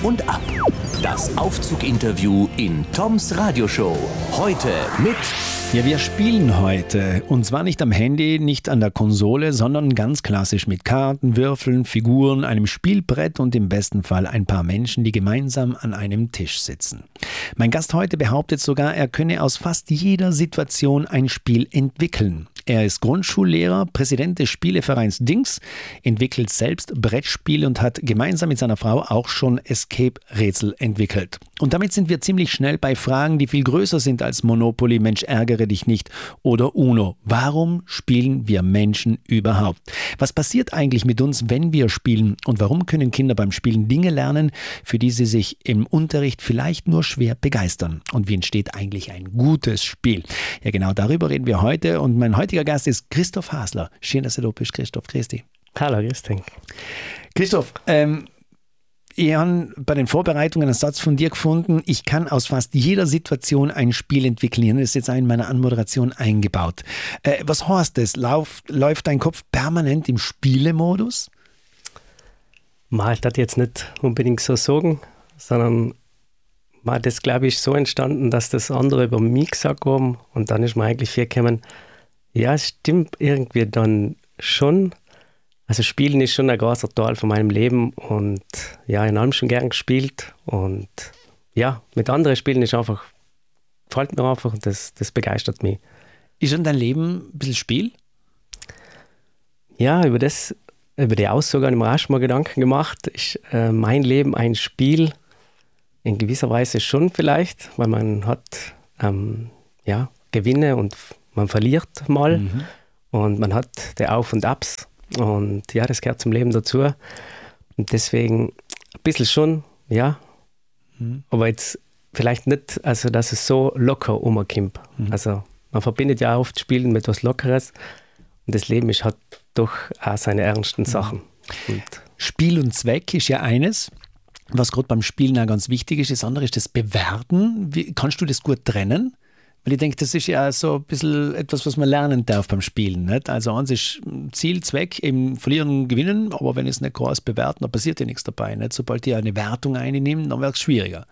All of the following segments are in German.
und ab. Das Aufzug-Interview in Toms Radioshow. Heute mit... Ja, wir spielen heute. Und zwar nicht am Handy, nicht an der Konsole, sondern ganz klassisch mit Karten, Würfeln, Figuren, einem Spielbrett und im besten Fall ein paar Menschen, die gemeinsam an einem Tisch sitzen. Mein Gast heute behauptet sogar, er könne aus fast jeder Situation ein Spiel entwickeln. Er ist Grundschullehrer, Präsident des Spielevereins Dings, entwickelt selbst Brettspiele und hat gemeinsam mit seiner Frau auch schon Escape-Rätsel entwickelt. Und damit sind wir ziemlich schnell bei Fragen, die viel größer sind als Monopoly, Mensch ärgere dich nicht oder Uno. Warum spielen wir Menschen überhaupt? Was passiert eigentlich mit uns, wenn wir spielen? Und warum können Kinder beim Spielen Dinge lernen, für die sie sich im Unterricht vielleicht nur schwer begeistern? Und wie entsteht eigentlich ein gutes Spiel? Ja, genau darüber reden wir heute. Und mein heutiger Gast ist Christoph Hasler. Schön, dass du da bist, Christoph. Grüß dich. Hallo, grüß dich. Christoph, ich habe bei den Vorbereitungen einen Satz von dir gefunden, ich kann aus fast jeder Situation ein Spiel entwickeln. Ich habe das jetzt auch in meiner Anmoderation eingebaut. Was heißt das? Läuft dein Kopf permanent im Spielemodus? Mal das jetzt nicht unbedingt so sagen, sondern mal das, glaube ich, so entstanden, dass das andere über mich gesagt haben und dann ist mir eigentlich viel gekommen, ja, es stimmt irgendwie dann schon. Also Spielen ist schon ein großer Teil von meinem Leben und ja, ich habe schon gern gespielt und ja, mit anderen Spielen ist einfach, gefällt mir einfach und das begeistert mich. Ist in dein Leben ein bisschen Spiel? Ja, über die Aussage habe ich mir auch schon mal Gedanken gemacht. Ist mein Leben ein Spiel? In gewisser Weise schon vielleicht, weil man hat Gewinne und man verliert mal und man hat die Auf und Abs. Und ja, das gehört zum Leben dazu. Und deswegen ein bisschen schon, ja. Aber jetzt vielleicht nicht, also dass es so locker umkommt. Also man verbindet ja oft Spielen mit etwas Lockeres. Und das Leben hat doch auch seine ernsten Sachen. Und Spiel und Zweck ist ja eines, was gerade beim Spielen auch ganz wichtig ist. Das andere ist das Bewerten. Kannst du das gut trennen? Weil ich denke, das ist ja so ein bisschen etwas, was man lernen darf beim Spielen. Nicht? Also eins ist Ziel, Zweck, eben verlieren und gewinnen, aber wenn ich es nicht groß bewerten, dann passiert ja nichts dabei. Nicht? Sobald die eine Wertung einnehmen, dann wird es schwieriger.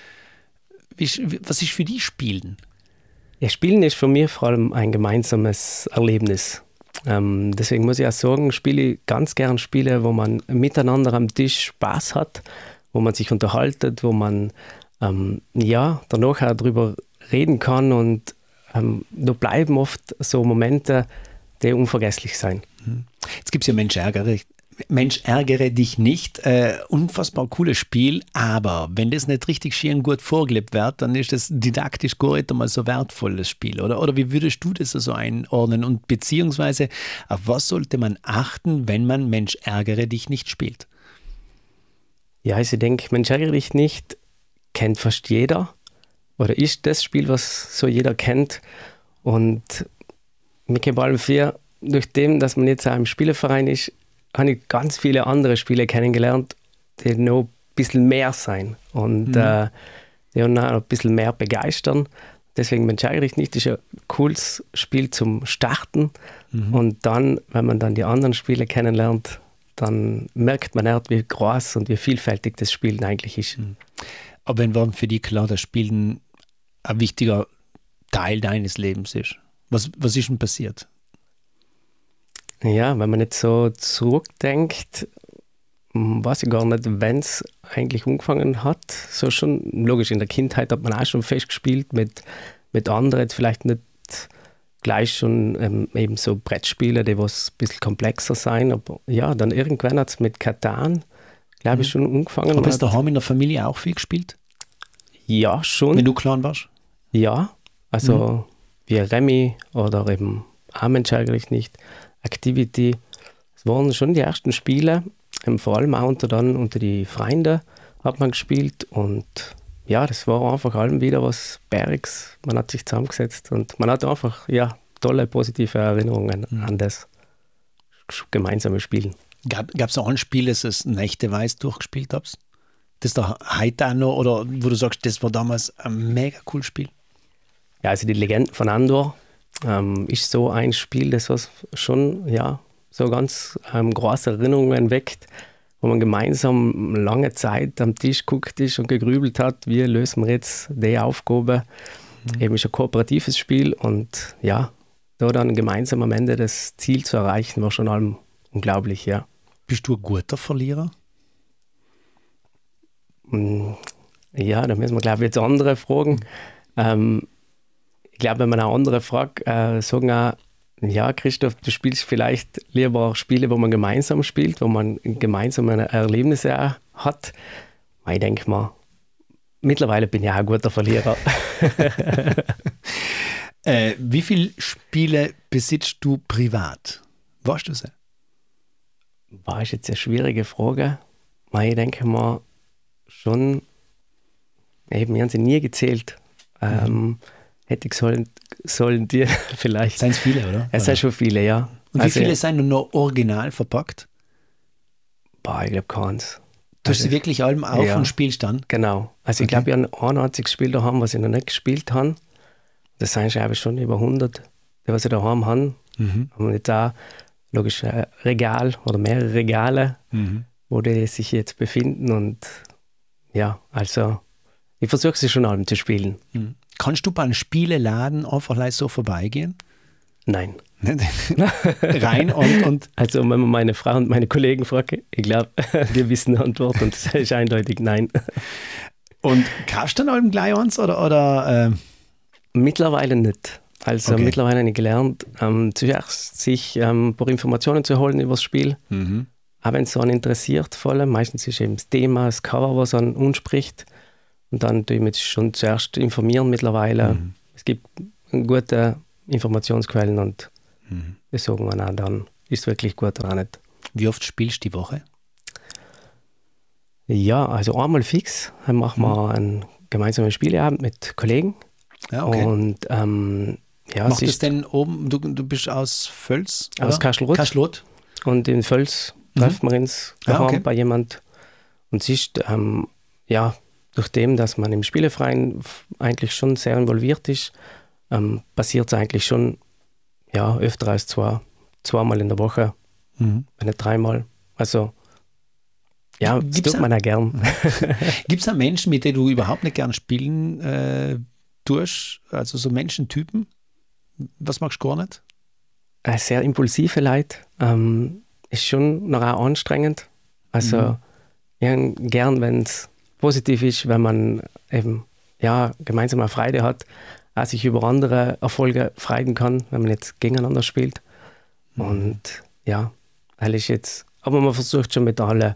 Was ist für die Spielen? Ja, Spielen ist für mich vor allem ein gemeinsames Erlebnis. Deswegen muss ich auch sagen, spiele ich ganz gern Spiele, wo man miteinander am Tisch Spaß hat, wo man sich unterhaltet, wo man danach auch darüber reden kann und da bleiben oft so Momente, die unvergesslich sein. Jetzt gibt es ja Mensch ärgere dich nicht. Unfassbar cooles Spiel, aber wenn das nicht richtig schön gut vorgelebt wird, dann ist das didaktisch gar nicht einmal so wertvolles Spiel, oder? Oder wie würdest du das so einordnen und beziehungsweise auf was sollte man achten, wenn man Mensch ärgere dich nicht spielt? Ja, also ich denke, Mensch ärgere dich nicht kennt fast jeder. Oder ist das Spiel, was so jeder kennt. Und mir kommt allem vor, durch dem, dass man jetzt auch im Spieleverein ist, habe ich ganz viele andere Spiele kennengelernt, die noch ein bisschen mehr sein. Und die haben auch ein bisschen mehr begeistern. Deswegen entscheide ich nicht, das ist ein cooles Spiel zum Starten. Und dann, wenn man dann die anderen Spiele kennenlernt, dann merkt man erst, wie groß und wie vielfältig das Spielen eigentlich ist. Aber wenn war für dich klar, das Spielen ein wichtiger Teil deines Lebens ist? Was ist denn passiert? Ja, wenn man jetzt so zurückdenkt, weiß ich gar nicht, wenn es eigentlich angefangen hat. So schon, logisch, in der Kindheit hat man auch schon festgespielt mit anderen, jetzt vielleicht nicht gleich schon eben so Brettspiele, die was ein bisschen komplexer sein, aber ja, dann irgendwann hat es mit Catan, glaube ich, schon angefangen. Aber hast du daheim in der Familie auch viel gespielt? Ja, schon. Wenn du klein warst? Ja, also wie Remy oder eben Mensch eigentlich nicht, Activity. Es waren schon die ersten Spiele, vor allem auch unter die Freunde hat man gespielt und ja, das war einfach allem wieder was Bergs. Man hat sich zusammengesetzt und man hat einfach tolle, positive Erinnerungen an das gemeinsame Spielen. Gab es auch ein Spiel, das du nächteweise durchgespielt hast? Das da heute auch noch, oder wo du sagst, das war damals ein mega cooles Spiel? Ja, also die Legenden von Andor ist so ein Spiel, das was schon so ganz große Erinnerungen weckt. wo man gemeinsam lange Zeit am Tisch geguckt ist und gegrübelt hat, wie lösen wir jetzt die Aufgabe. Eben ist ein kooperatives Spiel und ja, da dann gemeinsam am Ende das Ziel zu erreichen, war schon allem unglaublich, ja. Bist du ein guter Verlierer? Ja, da müssen wir, glaube ich, jetzt andere fragen. Ich glaube, wenn man auch andere fragt, sagen auch, ja, Christoph, du spielst vielleicht lieber Spiele, wo man gemeinsam spielt, wo man gemeinsame Erlebnisse auch hat. Ich denke mal, mittlerweile bin ich auch ein guter Verlierer. Wie viele Spiele besitzt du privat? Weißt du sie? War ist jetzt eine schwierige Frage. Ich denke mal schon, eben, wir haben sie nie gezählt. Hätte ich sollen dir vielleicht. Seien es viele, oder? Es sind schon viele, ja. Und wie viele sind noch original verpackt? Ich glaube keins. Du hast sie wirklich allem auf ja, und spielst dann? Genau. Also ich glaube, ich habe 81 Spiele daheim, was ich noch nicht gespielt habe. Das sind schon über 100, die was ich daheim habe. Haben wir jetzt auch logisch ein Regal oder mehrere Regale, wo die sich jetzt befinden. Und ja, also ich versuche sie schon allem zu spielen. Kannst du beim Spieleladen einfach leicht so vorbeigehen? Nein. Rein und... Also wenn man meine Frau und meine Kollegen fragt, ich glaube, wir wissen die Antwort und das ist eindeutig nein. Und kaufst du dann allem gleich eins oder Mittlerweile nicht. Also Okay. mittlerweile habe ich gelernt, zuerst sich ein paar Informationen zu holen über das Spiel. Auch wenn es so einen interessiert, vor allem. Meistens ist eben das Thema, das Cover, was an uns spricht. Und dann tue ich mich schon zuerst informieren mittlerweile. Es gibt gute Informationsquellen und wir sagen auch dann, ist es wirklich gut oder nicht. Wie oft spielst du die Woche? Ja, also einmal fix machen wir einen gemeinsamen Spieleabend mit Kollegen. Ja, okay. Und ja, Macht es denn oben, du bist aus Völs? Aus oder? Kastelruth. Kastelruth. Und in Völs treffen wir uns daheim okay. bei jemand. Und es ist, ja, durch dem, dass man im Spieleverein eigentlich schon sehr involviert ist, passiert es eigentlich schon ja, öfter als zweimal in der Woche, wenn nicht dreimal. Also ja, das tut man auch gern. Gibt es da Menschen, mit denen du überhaupt nicht gern spielen tust? Also so Menschentypen? Was magst du gar nicht? Sehr impulsive Leute. Ist schon noch auch anstrengend. Also ja, gern, wenn es positiv ist, wenn man eben ja, gemeinsam eine Freude hat, auch sich über andere Erfolge freuen kann, wenn man jetzt gegeneinander spielt. Und ja, eigentlich jetzt, aber man versucht schon mit allen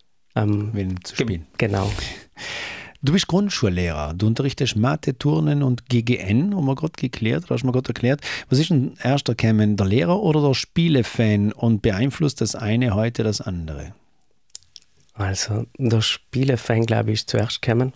zu spielen. Genau. Du bist Grundschullehrer, du unterrichtest Mathe, Turnen und GGN, haben wir gerade geklärt, hast du mir gerade erklärt. Was ist denn erster gekommen, der Lehrer oder der Spielefan und beeinflusst das eine heute das andere? Also der Spielefan, glaube ich, ist zuerst gekommen.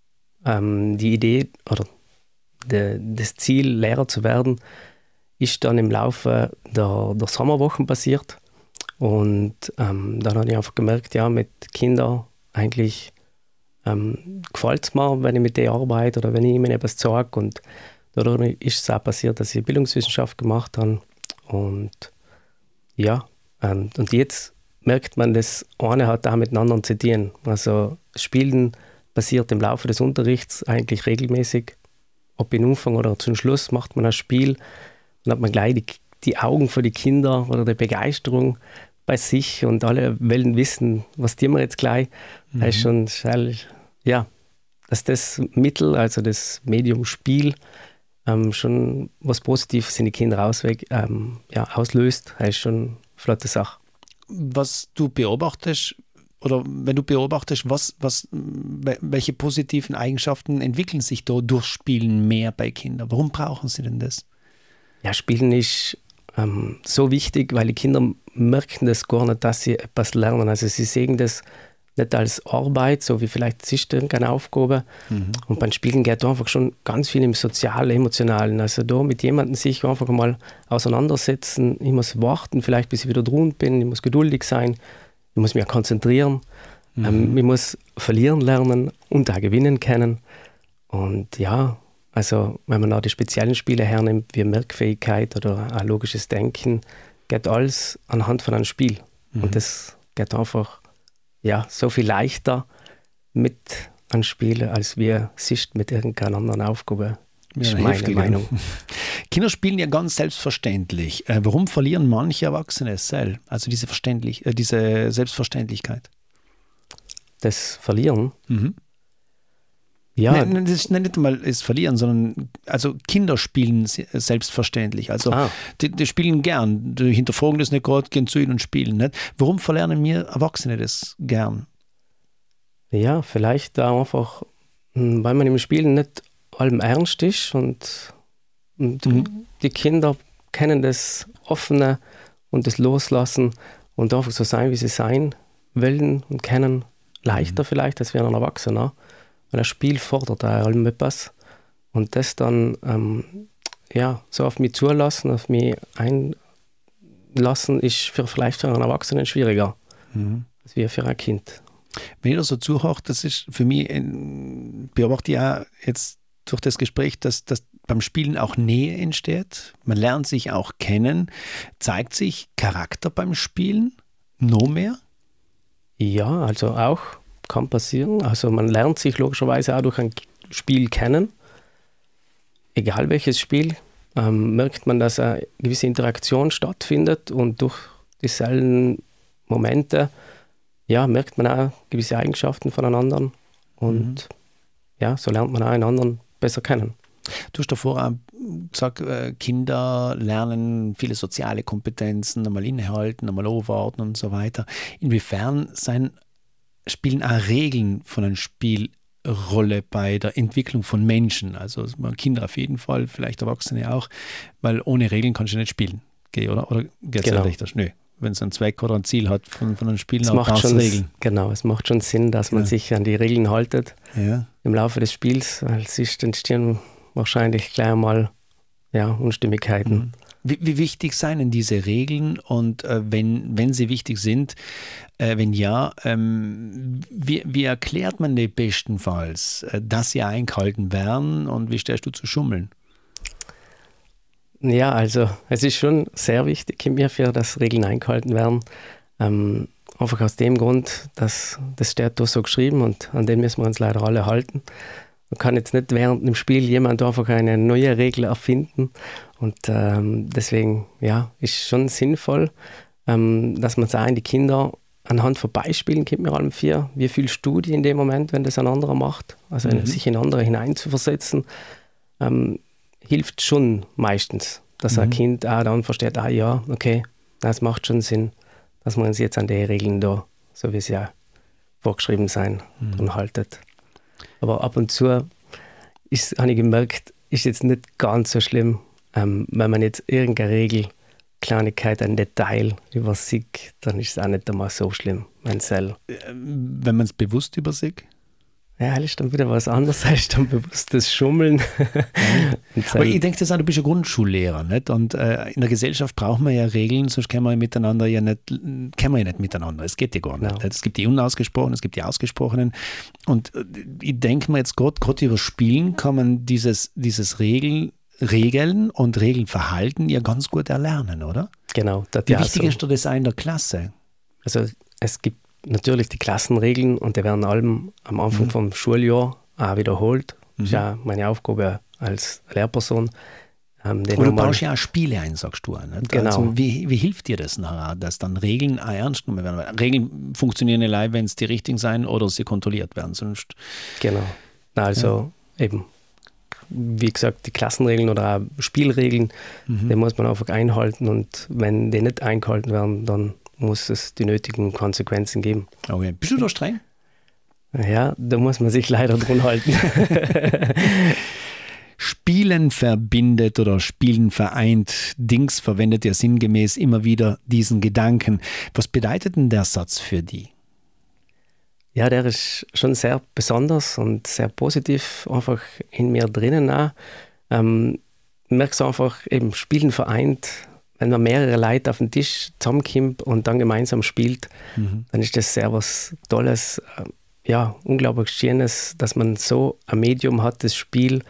Die Idee oder das Ziel, Lehrer zu werden, ist dann im Laufe der Sommerwochen passiert. Und dann habe ich einfach gemerkt, ja, mit Kindern eigentlich gefällt es mir, wenn ich mit denen arbeite oder wenn ich ihnen etwas sage. Und dadurch ist es auch passiert, dass ich Bildungswissenschaft gemacht habe. Und ja, und jetzt merkt man, das eine hat auch mit dem anderen zu tun. Also Spielen passiert im Laufe des Unterrichts eigentlich regelmäßig. Ob im Anfang oder zum Schluss macht man ein Spiel und hat man gleich die Augen für die Kinder oder die Begeisterung bei sich und alle wollen wissen, was tun wir jetzt gleich. Das ist schon, ja, dass das Mittel, also das Medium Spiel, schon was Positives in die Kinder auslöst, das ist schon eine flotte Sache. Was du beobachtest, oder wenn du beobachtest, welche positiven Eigenschaften entwickeln sich da durch Spielen mehr bei Kindern? Warum brauchen sie denn das? Ja, Spielen ist so wichtig, weil die Kinder merken das gar nicht, dass sie etwas lernen. Also sie sehen das nicht als Arbeit, so wie vielleicht es ist eine Aufgabe. Und beim Spielen geht einfach schon ganz viel im Sozialen, Emotionalen. Also da mit jemandem sich einfach mal auseinandersetzen. Ich muss warten, vielleicht bis ich wieder dran bin. Ich muss geduldig sein. Ich muss mich auch konzentrieren. Ich muss verlieren lernen und auch gewinnen können. Und ja, also wenn man auch die speziellen Spiele hernimmt, wie Merkfähigkeit oder auch logisches Denken, geht alles anhand von einem Spiel. Und das geht einfach ja, so viel leichter mit anspielen, als wir es ist mit irgendeiner anderen Aufgabe. Ja, Ist meine heftiger. Meinung. Kinder spielen ja ganz selbstverständlich. Warum verlieren manche Erwachsene es selbst? Also diese Selbstverständlichkeit. Das Verlieren, Mhm. ja, Nein, das ist nicht einmal das Verlieren, sondern also Kinder spielen selbstverständlich. Also die spielen gern, die hinterfragen das nicht gerade, gehen zu ihnen und spielen nicht. Warum verlernen wir Erwachsene das gern? ja, vielleicht auch einfach, weil man im Spielen nicht allem ernst ist und die Kinder kennen das Offene und das Loslassen und einfach so sein, wie sie sein wollen und können, leichter vielleicht als wie ein Erwachsener. Weil das Spiel fordert auch allem etwas und das dann so auf mich zulassen, auf mich einlassen, ist vielleicht für einen Erwachsenen schwieriger als wie für ein Kind. Wenn ich da so zuhöre, das ist für mich, beobachte ich ja jetzt durch das Gespräch, dass beim Spielen auch Nähe entsteht. Man lernt sich auch kennen. Zeigt sich Charakter beim Spielen noch mehr? Ja, also auch kann passieren. Also man lernt sich logischerweise auch durch ein Spiel kennen. Egal welches Spiel, merkt man, dass eine gewisse Interaktion stattfindet und durch dieselben Momente merkt man auch gewisse Eigenschaften voneinander und so lernt man auch einen anderen besser kennen. Du hast davor auch gesagt, Kinder lernen viele soziale Kompetenzen, einmal innehalten, einmal aufwarten und so weiter. Inwiefern spielen auch Regeln von einem Spiel Rolle bei der Entwicklung von Menschen? Also Kinder auf jeden Fall, vielleicht Erwachsene auch, weil ohne Regeln kannst du nicht spielen. Oder geht es richtig? Nö. Wenn es einen Zweck oder ein Ziel hat von einem Spiel, dann brauchst du Regeln. Genau, es macht schon Sinn, dass man sich an die Regeln haltet im Laufe des Spiels. Es entstehen wahrscheinlich gleich mal Unstimmigkeiten. Wie wichtig seien denn diese Regeln und wenn sie wichtig sind, wenn ja, wie erklärt man die bestenfalls, dass sie eingehalten werden und wie stellst du zu Schummeln? Ja, also es ist schon sehr wichtig in mir, dass Regeln eingehalten werden. Einfach aus dem Grund, dass das steht da so geschrieben und an den müssen wir uns leider alle halten. Man kann jetzt nicht während dem Spiel jemand einfach eine neue Regel erfinden und deswegen ist schon sinnvoll, dass man sagen, die Kinder anhand von Beispielen gibt mir allem vier, wie fühlst du dich in dem Moment, wenn das ein anderer macht, also sich in andere hineinzuversetzen, hilft schon meistens, dass ein Kind auch dann versteht, okay, das macht schon Sinn, dass man uns jetzt an die Regeln da, so wie sie ja vorgeschrieben sein, dran haltet. Aber ab und zu habe ich gemerkt, ist jetzt nicht ganz so schlimm, wenn man jetzt irgendeine Regel, Kleinigkeit, ein Detail übersieht, dann ist es auch nicht einmal so schlimm, wenn man es bewusst übersieht? Ja, das ist dann wieder was anderes, das ist dann bewusstes Schummeln. Aber ich denke, du bist ja Grundschullehrer, nicht? Und in der Gesellschaft brauchen wir ja Regeln, sonst können wir miteinander nicht miteinander. Es geht ja gar nicht. Es gibt die unausgesprochenen, es gibt die ausgesprochenen. Und ich denke mir jetzt gerade über Spielen kann man dieses Regeln und Regelverhalten ja ganz gut erlernen, oder? Genau. Wie wichtig ist das auch in der Klasse? Also es gibt natürlich die Klassenregeln und die werden allem am Anfang vom Schuljahr auch wiederholt. Das ist ja meine Aufgabe als Lehrperson. Und du baust ja auch Spiele ein, sagst du. Nicht? Genau. Also wie hilft dir das nachher, dass dann Regeln auch ernst genommen werden? Weil Regeln funktionieren nicht allein, wenn es die richtigen sein oder sie kontrolliert werden. Sonst genau. Also eben, wie gesagt, die Klassenregeln oder auch Spielregeln, die muss man einfach einhalten und wenn die nicht eingehalten werden, dann muss es die nötigen Konsequenzen geben. Okay. Bist du da streng? Ja, da muss man sich leider dran halten. Spielen verbindet oder Spielen vereint. Dings verwendet ja sinngemäß immer wieder diesen Gedanken. Was bedeutet denn der Satz für dich? Ja, der ist schon sehr besonders und sehr positiv einfach in mir drinnen auch. Merkst du einfach, eben Spielen vereint. Wenn man mehrere Leute auf den Tisch zusammenkommt und dann gemeinsam spielt, dann ist das sehr was Tolles, unglaublich Schönes, dass man so ein Medium hat, das Spiel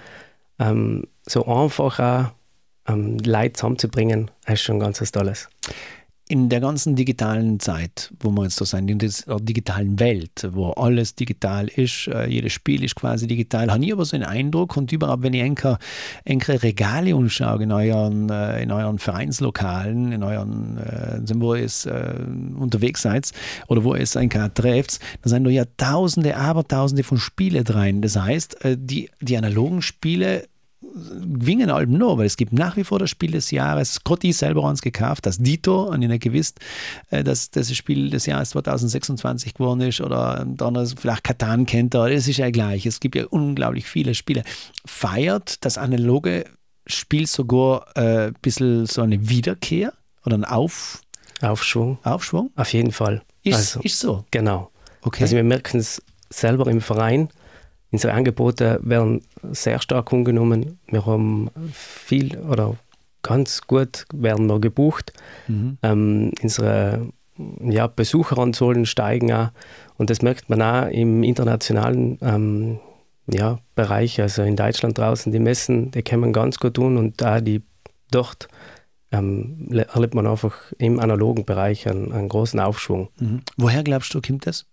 so einfach auch Leute zusammenzubringen, ist schon ganz was Tolles. In der ganzen digitalen Zeit, wo wir jetzt da sind, in dieser digitalen Welt, wo alles digital ist, jedes Spiel ist quasi digital, habe ich aber so einen Eindruck, und überhaupt, wenn ich enkere Regale anschaue in euren Vereinslokalen, in euren, wo ihr unterwegs seid oder wo ihr es trefft, da sind da ja Abertausende von Spielen rein. Das heißt, die analogen Spiele wingen halt noch, weil es gibt nach wie vor das Spiel des Jahres. Gerade ich selber eins gekauft, das Dito, und ich nicht gewusst, dass das Spiel des Jahres 2026 geworden ist, oder dann vielleicht Catan kennt er, das ist ja gleich. Es gibt ja unglaublich viele Spiele. Feiert das analoge Spiel sogar ein bisschen so eine Wiederkehr oder einen Aufschwung? Auf jeden Fall. Ist so? Genau. Okay. Also wir merken es selber im Verein. Unsere Angebote werden sehr stark angenommen. Wir haben viel oder ganz gut werden wir gebucht. Unsere Besucheranzahlen steigen auch. Und das merkt man auch im internationalen Bereich. Also in Deutschland draußen, die Messen, die kann man ganz gut tun. Und auch die dort erlebt man einfach im analogen Bereich einen großen Aufschwung. Woher glaubst du, kommt das?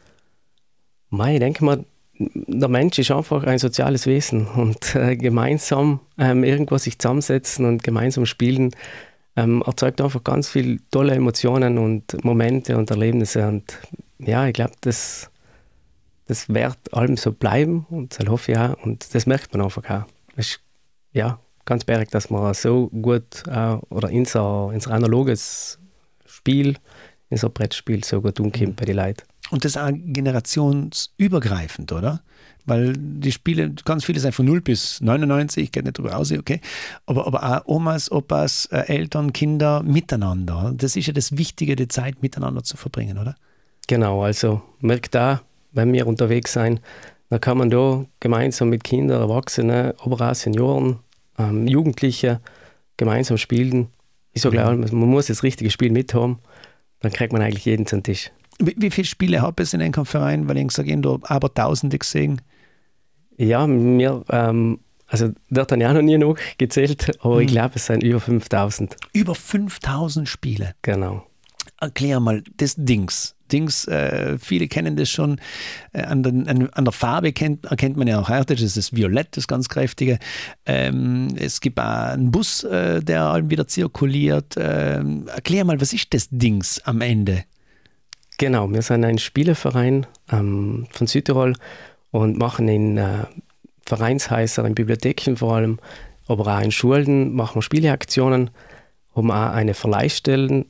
Ich denke mal, der Mensch ist einfach ein soziales Wesen, und gemeinsam irgendwo sich zusammensetzen und gemeinsam spielen erzeugt einfach ganz viele tolle Emotionen und Momente und Erlebnisse. Und ja, ich glaube, das wird allem so bleiben, und das hoffe ich auch. Und das merkt man einfach auch. Es ist ganz berg, dass man so gut oder unser analoges Spiel, unser Brettspiel so gut umkommt bei den Leuten. Und das ist auch generationsübergreifend, oder? Weil die Spiele, ganz viele sind von 0 bis 99, geht nicht drüber aus, okay. Aber auch Omas, Opas, Eltern, Kinder miteinander. Das ist ja das Wichtige, die Zeit miteinander zu verbringen, oder? Genau, also merkt da, wenn wir unterwegs sind, dann kann man da gemeinsam mit Kindern, Erwachsenen, aber auch Senioren, Jugendliche gemeinsam spielen. Ich sage man muss das richtige Spiel mithaben, dann kriegt man eigentlich jeden zum Tisch. Wie viele Spiele habt ihr in einem Verein? Weil ich gesagt habe, da aber Tausende gesehen. Ja, dort habe ich auch noch nie noch gezählt, aber ich glaube, es sind über 5000. Über 5000 Spiele? Genau. Erklär mal, das Dings, viele kennen das schon, an der Farbe erkennt man ja auch heute, das ist das Violett, das ganz kräftige. Es gibt auch einen Bus, der wieder zirkuliert. Erklär mal, was ist das Dings am Ende? Genau, wir sind ein Spieleverein von Südtirol und machen in Vereinshäusern, in Bibliotheken vor allem, aber auch in Schulen machen wir Spieleaktionen, haben auch eine Verleihstelle.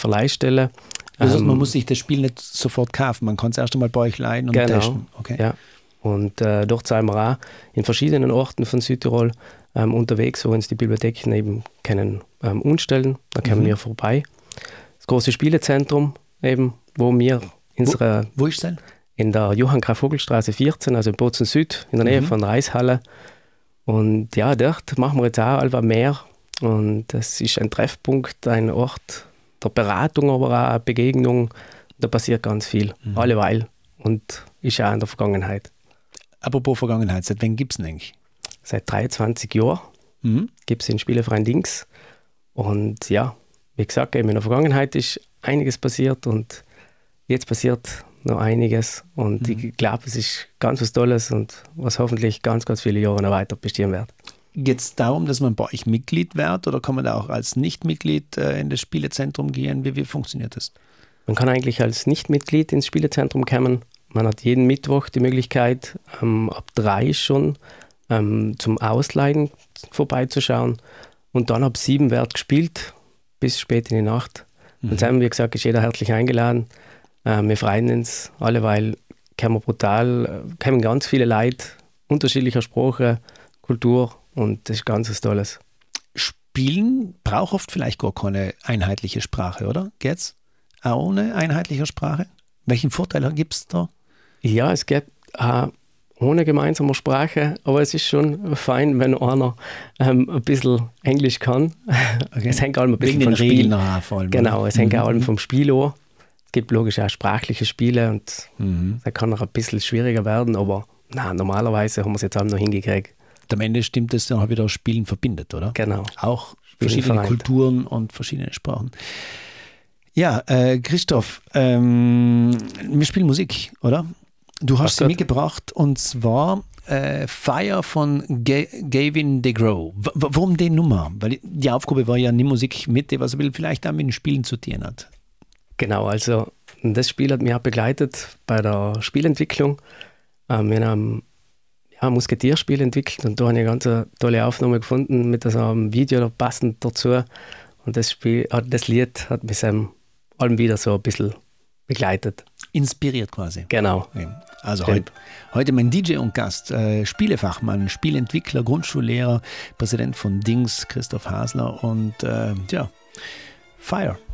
Also man muss sich das Spiel nicht sofort kaufen, man kann es erst einmal bei euch leihen und testen. Okay. Ja. Und dort sind wir auch in verschiedenen Orten von Südtirol unterwegs, wo uns die Bibliotheken eben können umstellen. Da kommen wir vorbei. Das große Spielezentrum eben, wo wir unsere... Wo ist denn? In der Johann-Graf-Vogel-Straße 14, also in Bozen Süd, in der Nähe von Reishalle. Und ja, dort machen wir jetzt auch etwas mehr. Und das ist ein Treffpunkt, ein Ort der Beratung, aber auch Begegnung. Da passiert ganz viel, alleweil. Und ist auch in der Vergangenheit. Apropos Vergangenheit, seit wann gibt es denn eigentlich? Seit 23 Jahren gibt es den Spieleverein Dings. Und ja, wie gesagt, eben in der Vergangenheit ist einiges passiert und jetzt passiert noch einiges. Und ich glaube, es ist ganz was Tolles und was hoffentlich ganz, ganz viele Jahre noch weiter bestehen wird. Geht es darum, dass man bei euch Mitglied wird, oder kann man da auch als Nicht-Mitglied in das Spielezentrum gehen? Wie funktioniert das? Man kann eigentlich als Nicht-Mitglied ins Spielezentrum kommen. Man hat jeden Mittwoch die Möglichkeit, ab 3 schon zum Ausleihen vorbeizuschauen. Und dann ab 7 wird gespielt, bis spät in die Nacht. Und dann, wie gesagt, ist jeder herzlich eingeladen. Wir freuen uns alle, weil kommen ganz viele Leute unterschiedlicher Sprache, Kultur, und das ist ganz was Tolles. Spielen braucht oft vielleicht gar keine einheitliche Sprache, oder? Geht's auch ohne einheitliche Sprache? Welchen Vorteil gibt es da? Ja, es gibt ohne gemeinsame Sprache, aber es ist schon fein, wenn einer ein bisschen Englisch kann. Okay. Es hängt allem ein bisschen vom Spiel. Genau, es hängt auch allem vom Spiel an. Es gibt logisch auch sprachliche Spiele und da kann noch ein bisschen schwieriger werden, aber normalerweise haben wir es jetzt auch noch hingekriegt. Am Ende stimmt es dann wieder, Spielen verbindet, oder? Genau. Auch verschiedene Kulturen und verschiedene Sprachen. Ja, Christoph, wir spielen Musik, oder? Du hast sie mitgebracht und zwar Fire von Gavin DeGraw. Warum die Nummer? Weil die Aufgabe war ja eine Musik mit, was vielleicht auch mit den Spielen zu tun hat. Genau, also das Spiel hat mich auch begleitet bei der Spielentwicklung. Wir haben ein Musketierspiel entwickelt und da habe ich eine ganz tolle Aufnahme gefunden mit so einem Video passend dazu. Und das Lied hat mich allem wieder so ein bisschen begleitet. Inspiriert quasi. Genau. Also heute mein DJ und Gast, Spielefachmann, Spielentwickler, Grundschullehrer, Präsident von Dings, Christoph Hasler und Fire.